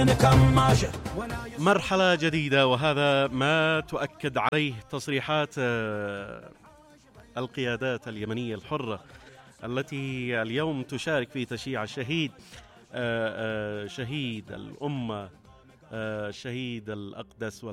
مرحلة جديدة، وهذا ما تؤكد عليه تصريحات القيادات اليمنية الحرة التي اليوم تشارك في تشييع الشهيد شهيد الأمة، الشهيد الأقدس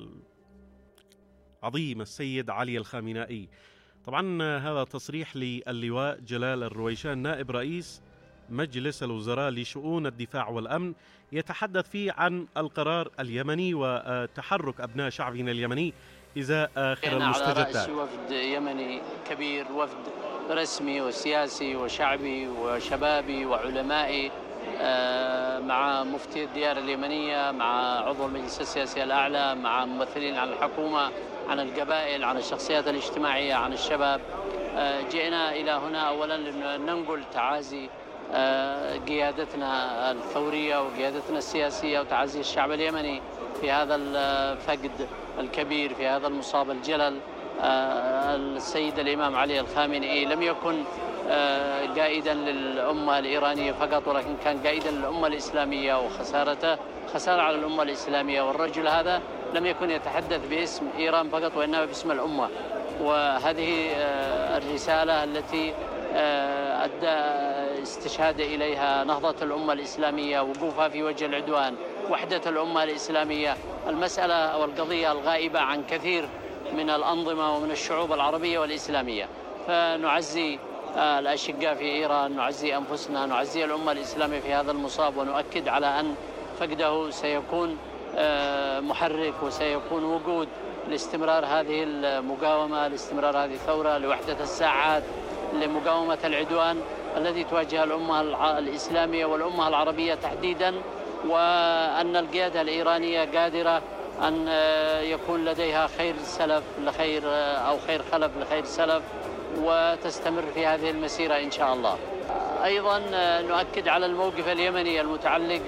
والعظيم السيد علي الخامنائي. طبعا هذا تصريح للواء جلال الرويشان نائب رئيس مجلس الوزراء لشؤون الدفاع والأمن، يتحدث فيه عن القرار اليمني وتحرك أبناء شعبنا اليمني إزاء آخر المستجدات. على رأس وفد يمني كبير، وفد رسمي وسياسي وشعبي وشبابي وعلمائي، مع مفتي الديار اليمنية، مع عضو المجلس السياسي الأعلى، مع ممثلين عن الحكومة، عن القبائل، عن الشخصيات الاجتماعية، عن الشباب. جئنا إلى هنا أولا لننقل تعازي قيادتنا الثورية وقيادتنا السياسية وتعزي الشعب اليمني في هذا الفقد الكبير، في هذا المصاب الجلل. السيد الإمام علي الخامنئي لم يكن قائدا للأمة الإيرانية فقط، ولكن كان قائدا للأمة الإسلامية، وخسارته خسارة على الأمة الإسلامية. والرجل هذا لم يكن يتحدث باسم إيران فقط، وإنما باسم الأمة. وهذه الرسالة التي أدى استشهاد إليها نهضة الأمة الإسلامية، وقوفها في وجه العدوان، وحدة الأمة الإسلامية، المسألة أو القضية الغائبة عن كثير من الأنظمة ومن الشعوب العربية والإسلامية. فنعزي الأشقاء في إيران، نعزي أنفسنا، نعزي الأمة الإسلامية في هذا المصاب، ونؤكد على أن فقده سيكون محرك، وسيكون وقود لاستمرار هذه المقاومة، لاستمرار هذه الثورة، لوحدة الساعات، لمقاومة العدوان الذي تواجه الأمة الإسلامية والأمة العربية تحديدا. وأن القيادة الإيرانية قادرة أن يكون لديها خير سلف لخير أو خير خلف لخير سلف، وتستمر في هذه المسيرة إن شاء الله. أيضا نؤكد على الموقف اليمني المتعلق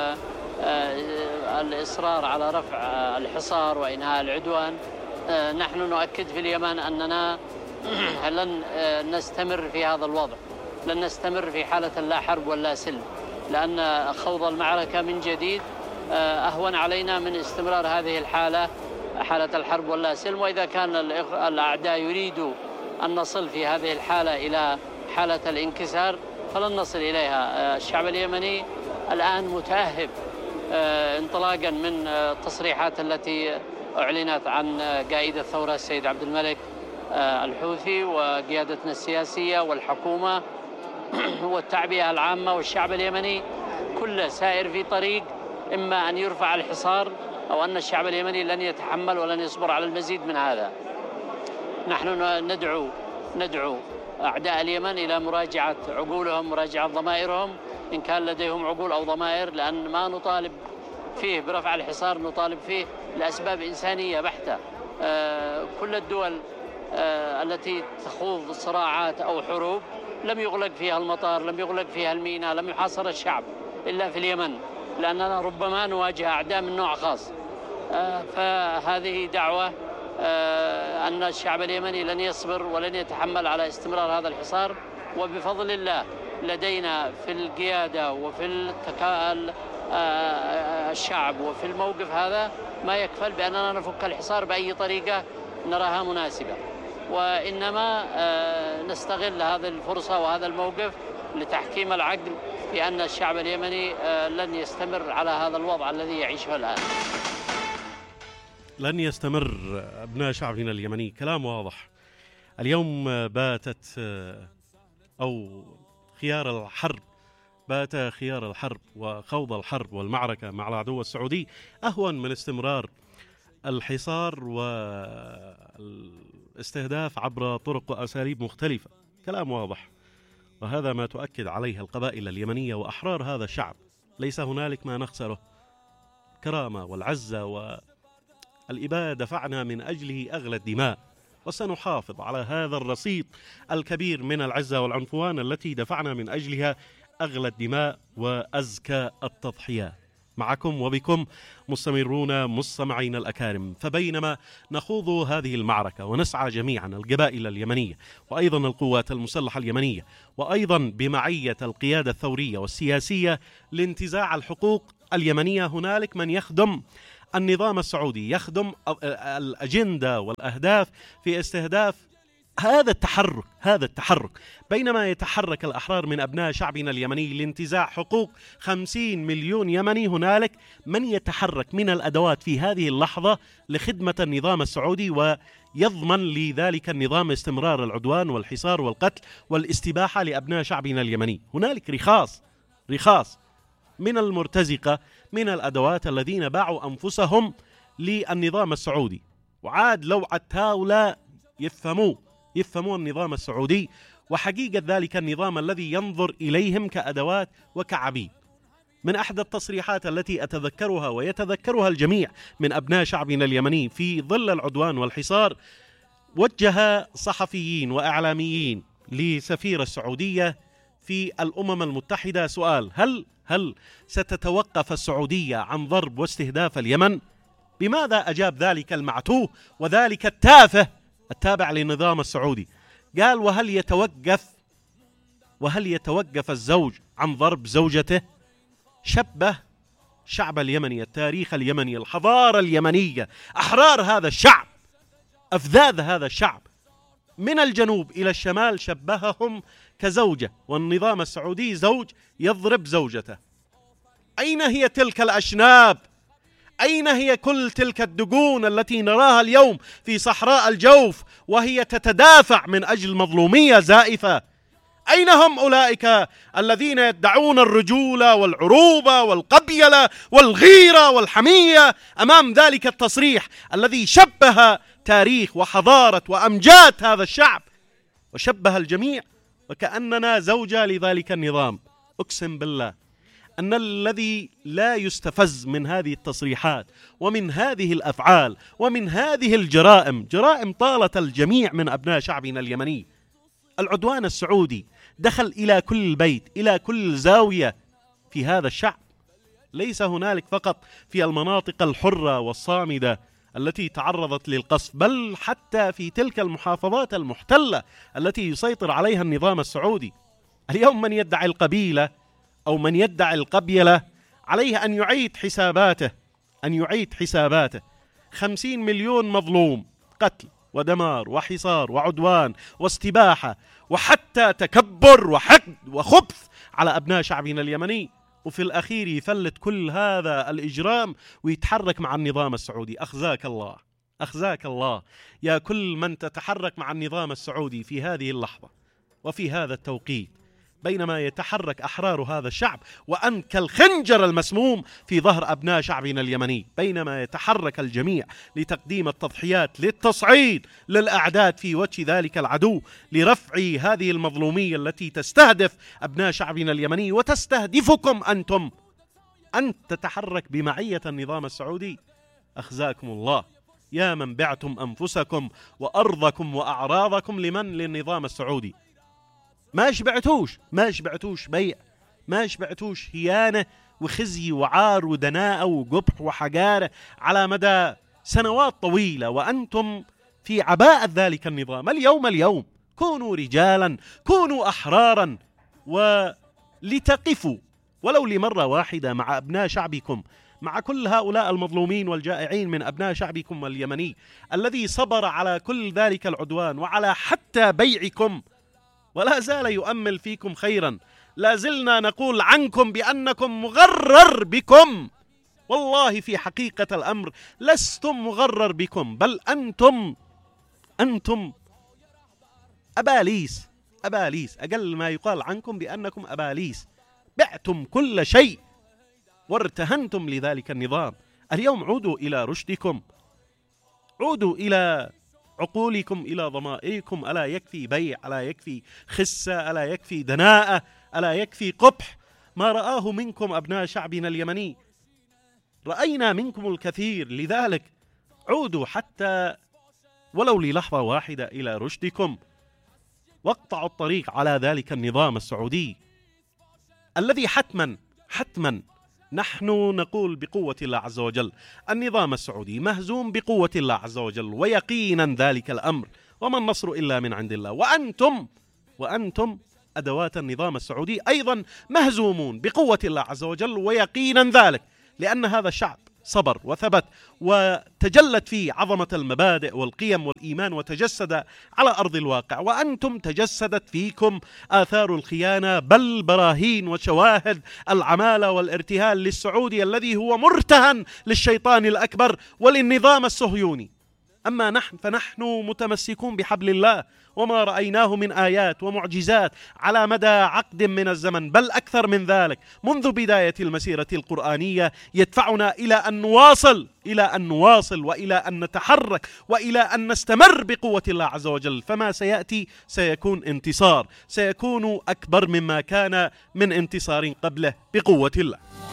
بالإصرار على رفع الحصار وإنهاء العدوان. نحن نؤكد في اليمن أننا لن نستمر في هذا الوضع، لن نستمر في حالة لا حرب ولا سلم، لأن خوض المعركة من جديد أهون علينا من استمرار هذه الحالة، حالة الحرب ولا سلم. وإذا كان الأعداء يريدوا أن نصل في هذه الحالة إلى حالة الانكسار فلن نصل إليها. الشعب اليمني الآن متأهب، انطلاقا من التصريحات التي أعلنت عن قائد الثورة السيد عبد الملك الحوثي، وقيادتنا السياسية والحكومة والتعبئة العامة، والشعب اليمني كله سائر في طريق إما أن يرفع الحصار أو أن الشعب اليمني لن يتحمل ولن يصبر على المزيد من هذا. نحن ندعو أعداء اليمن إلى مراجعة عقولهم، مراجعة ضمائرهم إن كان لديهم عقول أو ضمائر، لأن ما نطالب فيه برفع الحصار نطالب فيه لأسباب إنسانية بحتة. كل الدول التي تخوض صراعات أو حروب لم يغلق فيها المطار، لم يغلق فيها الميناء، لم يحاصر الشعب إلا في اليمن، لأننا ربما نواجه أعداء من نوع خاص. فهذه دعوة أن الشعب اليمني لن يصبر ولن يتحمل على استمرار هذا الحصار. وبفضل الله لدينا في القيادة وفي الشعب وفي الموقف هذا ما يكفل بأننا نفك الحصار بأي طريقة نراها مناسبة، وإنما نستغل هذه الفرصة وهذا الموقف لتحكيم العقل بأن الشعب اليمني لن يستمر على هذا الوضع الذي يعيشه الآن. لن يستمر أبناء شعبنا اليمني، كلام واضح. اليوم باتت أو خيار الحرب، بات خيار الحرب وخوض الحرب والمعركة مع العدو السعودي أهون من استمرار الحصار والاستهداف عبر طرق وأساليب مختلفة. كلام واضح، وهذا ما تؤكد عليه القبائل اليمنية وأحرار هذا الشعب. ليس هنالك ما نخسره، كرامة والعزة والإبادة دفعنا من أجله أغلى الدماء، وسنحافظ على هذا الرصيد الكبير من العزة والعنفوان التي دفعنا من أجلها أغلى الدماء وأزكى التضحيات. معكم وبكم مستمرون مستمعين الأكارم. فبينما نخوض هذه المعركة ونسعى جميعا القبائل اليمنية وأيضا القوات المسلحة اليمنية وأيضا بمعية القيادة الثورية والسياسية لانتزاع الحقوق اليمنية هنالك من يخدم النظام السعودي، يخدم الأجندة والأهداف في استهداف هذا التحرك. بينما يتحرك الأحرار من أبناء شعبنا اليمني لانتزاع حقوق 50 مليون يمني، هنالك من يتحرك من الأدوات في هذه اللحظة لخدمة النظام السعودي ويضمن لذلك النظام استمرار العدوان والحصار والقتل والاستباحة لأبناء شعبنا اليمني. هنالك رخاص من المرتزقة من الأدوات الذين باعوا أنفسهم للنظام السعودي، وعاد لو هؤلاء يفهموا النظام السعودي وحقيقة ذلك النظام الذي ينظر إليهم كأدوات وكعبيد. من أحد التصريحات التي أتذكرها ويتذكرها الجميع من أبناء شعبنا اليمني في ظل العدوان والحصار، وجه صحفيين وإعلاميين لسفير السعودية في الأمم المتحدة سؤال: هل ستتوقف السعودية عن ضرب واستهداف اليمن؟ بماذا أجاب ذلك المعتوه وذلك التافه التابع للنظام السعودي؟ قال: وهل يتوقف الزوج عن ضرب زوجته؟ شبه شعب اليمني، التاريخ اليمني، الحضارة اليمنية، أحرار هذا الشعب، أفذاذ هذا الشعب من الجنوب إلى الشمال، شبههم كزوجة، والنظام السعودي زوج يضرب زوجته. أين هي تلك الأشناب؟ أين هي كل تلك الدقون التي نراها اليوم في صحراء الجوف وهي تتدافع من أجل مظلومية زائفة؟ أين هم أولئك الذين يدعون الرجولة والعروبة والقبيلة والغيرة والحمية أمام ذلك التصريح الذي شبه تاريخ وحضارة وأمجاد هذا الشعب وشبه الجميع وكأننا زوجة لذلك النظام؟ أقسم بالله أن الذي لا يستفز من هذه التصريحات ومن هذه الأفعال ومن هذه جرائم طالت الجميع من أبناء شعبنا اليمني. العدوان السعودي دخل إلى كل بيت، إلى كل زاوية في هذا الشعب، ليس هنالك فقط في المناطق الحرة والصامدة التي تعرضت للقصف، بل حتى في تلك المحافظات المحتلة التي يسيطر عليها النظام السعودي. اليوم من يدعي القبيلة أو من يدعي القبيلة عليه أن يعيد حساباته. 50 مليون مظلوم، قتل ودمار وحصار وعدوان واستباحة وحتى تكبر وحقد وخبث على أبناء شعبنا اليمني، وفي الأخير يفلت كل هذا الإجرام ويتحرك مع النظام السعودي. أخزاك الله يا كل من تتحرك مع النظام السعودي في هذه اللحظة وفي هذا التوقيت، بينما يتحرك أحرار هذا الشعب وأنت كالخنجر المسموم في ظهر أبناء شعبنا اليمني، بينما يتحرك الجميع لتقديم التضحيات للتصعيد للأعداد في وجه ذلك العدو، لرفع هذه المظلومية التي تستهدف أبناء شعبنا اليمني وتستهدفكم أنتم. أنت تتحرك بمعية النظام السعودي. أخزاكم الله يا من بعتم أنفسكم وأرضكم وأعراضكم للنظام السعودي. ما شبعتوش بيع، ما شبعتوش هيانة وخزي وعار ودناءة وقبح وحقارة على مدى سنوات طويلة، وأنتم في عباءة ذلك النظام. اليوم كونوا رجالا، كونوا أحرارا، ولتقفوا ولو لمرة واحدة مع أبناء شعبكم، مع كل هؤلاء المظلومين والجائعين من أبناء شعبكم اليمني الذي صبر على كل ذلك العدوان وعلى حتى بيعكم، ولا زال يؤمل فيكم خيرا. لا زلنا نقول عنكم بأنكم مغرر بكم. والله في حقيقة الأمر لستم مغرر بكم، بل أنتم أباليس. أقل ما يقال عنكم بأنكم أباليس، بعتم كل شيء وارتهنتم لذلك النظام. اليوم عودوا إلى رشدكم، عودوا إلى عقولكم، إلى ضمائركم. ألا يكفي بيع؟ ألا يكفي خسة؟ ألا يكفي دناءة؟ ألا يكفي قبح ما رآه منكم أبناء شعبنا اليمني؟ رأينا منكم الكثير، لذلك عودوا حتى ولو للحظة واحدة إلى رشدكم، واقطعوا الطريق على ذلك النظام السعودي الذي حتما نحن نقول بقوة الله عز وجل النظام السعودي مهزوم بقوة الله عز وجل، ويقينا ذلك الأمر، وما النصر إلا من عند الله. وأنتم أدوات النظام السعودي أيضا مهزومون بقوة الله عز وجل، ويقينا ذلك. لأن هذا الشعب صبر وثبت وتجلت فيه عظمة المبادئ والقيم والإيمان وتجسد على أرض الواقع، وأنتم تجسدت فيكم آثار الخيانة بل براهين وشواهد العمالة والارتهان للسعودي الذي هو مرتهن للشيطان الأكبر وللنظام الصهيوني. أما نحن فنحن متمسكون بحبل الله، وما رأيناه من آيات ومعجزات على مدى عقد من الزمن بل أكثر من ذلك منذ بداية المسيرة القرآنية يدفعنا إلى أن نواصل وإلى أن نتحرك وإلى أن نستمر بقوة الله عز وجل. فما سيأتي سيكون انتصار، سيكون أكبر مما كان من انتصار قبله بقوة الله.